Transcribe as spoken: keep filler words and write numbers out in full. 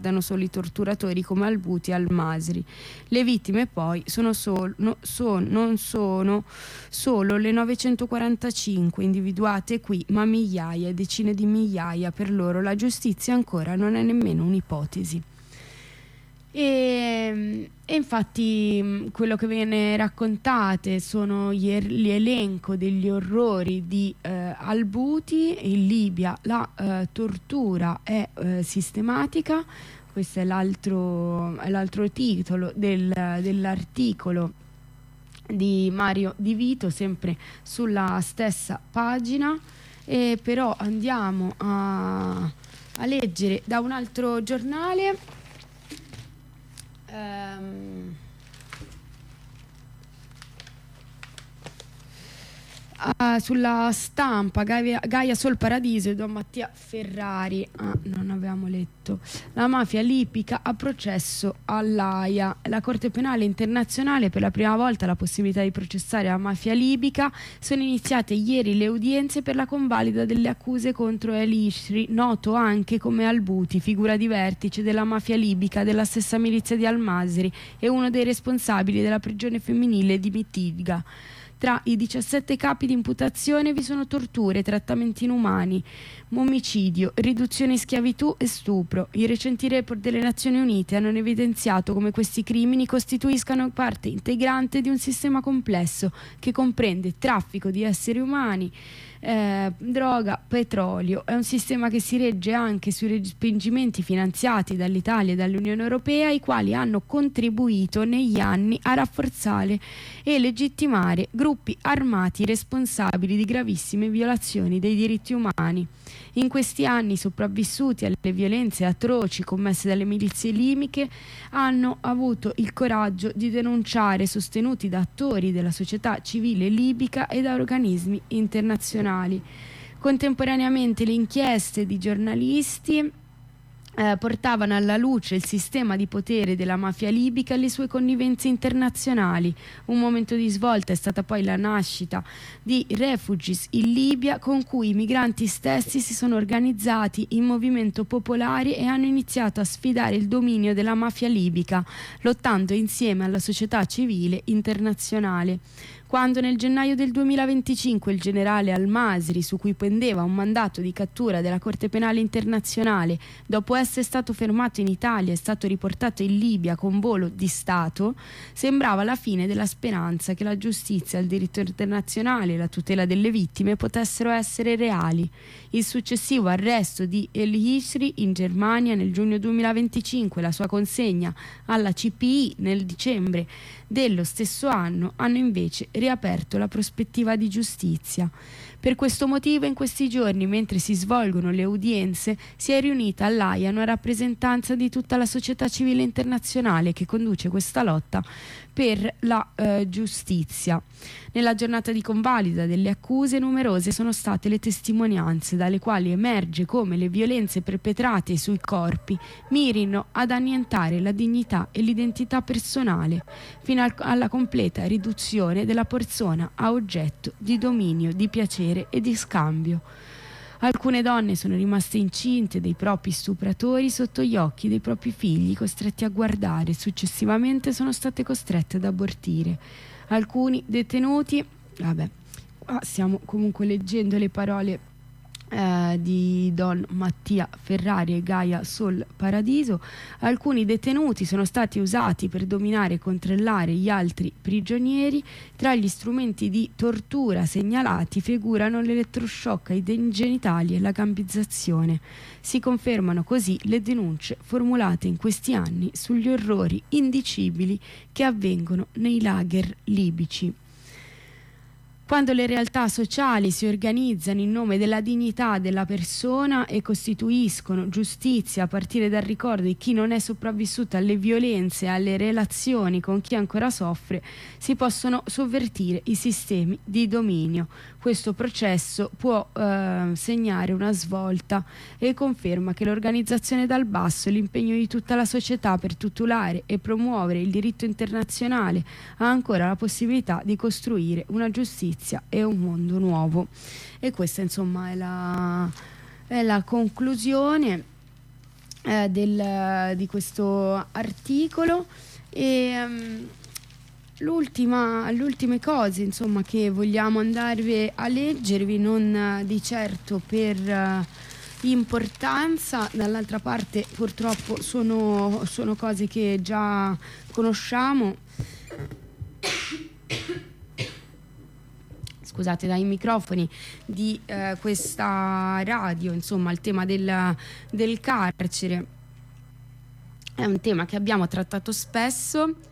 solo i torturatori come Al-Buti e Al-Masri. Le vittime poi sono solo, no, son, non sono solo le novecentoquarantacinque individuate qui, ma migliaia, decine di migliaia. Per loro la giustizia ancora non è nemmeno un'ipotesi. E, e infatti quello che viene raccontate sono gli, er, gli elenco degli orrori di eh, Al-Buti. In Libia la eh, tortura è eh, sistematica. Questo è l'altro, è l'altro titolo del, dell'articolo di Mario Di Vito, sempre sulla stessa pagina. E però andiamo a, a leggere da un altro giornale. Um, uh, sulla Stampa, Gaia, Gaia Sol Paradiso e Don Mattia Ferrari. Ah, non avevamo letto. La mafia libica a processo all'Aia. La Corte Penale Internazionale, per la prima volta la possibilità di processare la mafia libica. Sono iniziate ieri le udienze per la convalida delle accuse contro El Ishri, noto anche come Al-Buti, figura di vertice della mafia libica della stessa milizia di Al-Masri e uno dei responsabili della prigione femminile di Mitiga. Tra i diciassette capi di imputazione vi sono torture, trattamenti inumani, omicidio, riduzione in schiavitù e stupro. I recenti report delle Nazioni Unite hanno evidenziato come questi crimini costituiscano parte integrante di un sistema complesso che comprende traffico di esseri umani, eh, droga, petrolio. È un sistema che si regge anche sui respingimenti finanziati dall'Italia e dall'Unione Europea, i quali hanno contribuito negli anni a rafforzare e legittimare gruppi armati responsabili di gravissime violazioni dei diritti umani. In questi anni i sopravvissuti alle violenze atroci commesse dalle milizie libiche hanno avuto il coraggio di denunciare, sostenuti da attori della società civile libica e da organismi internazionali. Contemporaneamente le inchieste di giornalisti Eh, portavano alla luce il sistema di potere della mafia libica e le sue connivenze internazionali. Un momento di svolta è stata poi la nascita di Refugees in Libia, con cui i migranti stessi si sono organizzati in movimento popolare e hanno iniziato a sfidare il dominio della mafia libica, lottando insieme alla società civile internazionale. Quando nel gennaio del duemilaventicinque il generale Al-Masri, su cui pendeva un mandato di cattura della Corte Penale Internazionale, dopo essere stato fermato in Italia, è stato riportato in Libia con volo di Stato, sembrava la fine della speranza che la giustizia, il diritto internazionale e la tutela delle vittime potessero essere reali. Il successivo arresto di El Ishri in Germania nel giugno duemilaventicinque e la sua consegna alla C P I nel dicembre dello stesso anno hanno invece riaperto la prospettiva di giustizia. Per questo motivo in questi giorni, mentre si svolgono le udienze, si è riunita all'Aia una rappresentanza di tutta la società civile internazionale che conduce questa lotta per la eh, giustizia. Nella giornata di convalida delle accuse numerose sono state le testimonianze, dalle quali emerge come le violenze perpetrate sui corpi mirino ad annientare la dignità e l'identità personale, fino al, alla completa riduzione della persona a oggetto di dominio, di piacere e di scambio. Alcune donne sono rimaste incinte dei propri stupratori sotto gli occhi dei propri figli, costretti a guardare. Successivamente sono state costrette ad abortire. Alcuni detenuti, vabbè, stiamo comunque leggendo le parole eh, di Don Mattia Ferrari e Gaia Sol Paradiso. Alcuni detenuti sono stati usati per dominare e controllare gli altri prigionieri. Tra gli strumenti di tortura segnalati figurano l'elettroshock ai genitali e la gambizzazione. Si confermano così le denunce formulate in questi anni sugli orrori indicibili che avvengono nei lager libici. Quando le realtà sociali si organizzano in nome della dignità della persona e costituiscono giustizia a partire dal ricordo di chi non è sopravvissuto alle violenze e alle relazioni con chi ancora soffre, si possono sovvertire i sistemi di dominio. Questo processo può eh, segnare una svolta e conferma che l'organizzazione dal basso e l'impegno di tutta la società per tutelare e promuovere il diritto internazionale ha ancora la possibilità di costruire una giustizia e un mondo nuovo. E questa insomma è la, è la conclusione. eh, del, di questo articolo. E um, l'ultima, le ultime cose insomma che vogliamo andarvi a leggervi, non uh, di certo per uh, importanza, dall'altra parte purtroppo sono, sono cose che già conosciamo. Scusate, dai microfoni di eh, questa radio, insomma, il tema del, del carcere è un tema che abbiamo trattato spesso.